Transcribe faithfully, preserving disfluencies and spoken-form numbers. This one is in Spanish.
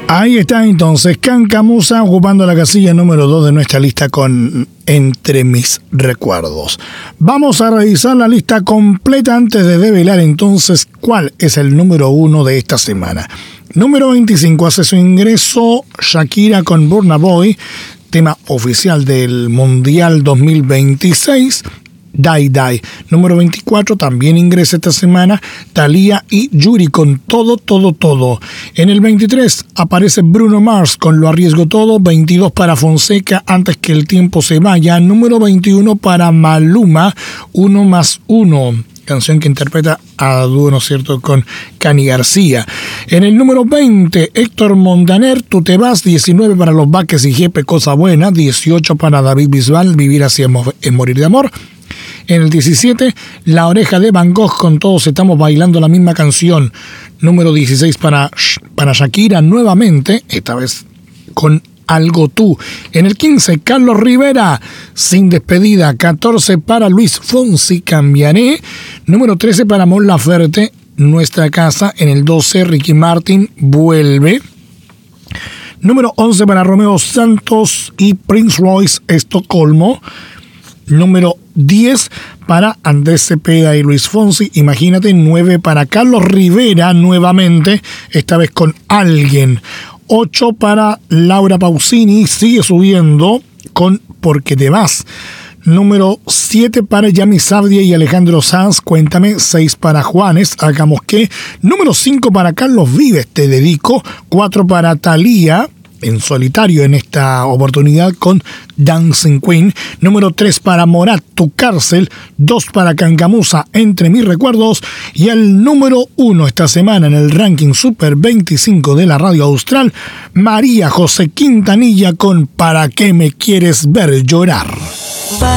Ahí está entonces Cancamusa ocupando la casilla número dos de nuestra lista con Entre mis recuerdos. Vamos a revisar la lista completa antes de develar entonces cuál es el número uno de esta semana. Número veinticinco hace su ingreso Shakira con Burna Boy, tema oficial del Mundial dos mil veintiséis. Die Die. Número veinticuatro también ingresa esta semana Thalía y Yuri con Todo, Todo, Todo. En el veintitrés aparece Bruno Mars con Lo Arriesgo Todo. veintidós para Fonseca, Antes que el tiempo se vaya. Número veintiuno para Maluma, Uno más Uno. Canción que interpreta a dúo, ¿no es cierto?, con Cani García. En el número veinte, Héctor Montaner, Tú te vas. diecinueve para Los Vaques y Jepe, Cosa Buena. dieciocho para David Bisbal, Vivir así es morir de amor. En el diecisiete, La Oreja de Van Gogh con Todos estamos bailando la misma canción. Número dieciséis para, para Shakira nuevamente, esta vez con Algo Tú. En el quince, Carlos Rivera, Sin Despedida. catorce para Luis Fonsi, Cambiaré. Número trece para Mon Laferte, Nuestra Casa. En el doce, Ricky Martin, Vuelve. Número once para Romeo Santos y Prince Royce, Estocolmo. Número diez para Andrés Cepeda y Luis Fonsi, Imagínate. nueve para Carlos Rivera nuevamente, esta vez con Alguien. ocho para Laura Pausini, sigue subiendo con Porque te vas. Número siete para Yami Sabdia y Alejandro Sanz, Cuéntame. seis para Juanes, Hagamos que. Número cinco para Carlos Vives, Te dedico. cuatro para Thalía, en solitario en esta oportunidad con Dancing Queen. Número tres para Morat, Tu cárcel. dos para Cancamusa, Entre mis recuerdos. Y el número uno esta semana en el ranking Super veinticinco de la Radio Austral, María José Quintanilla con Para qué me quieres ver llorar.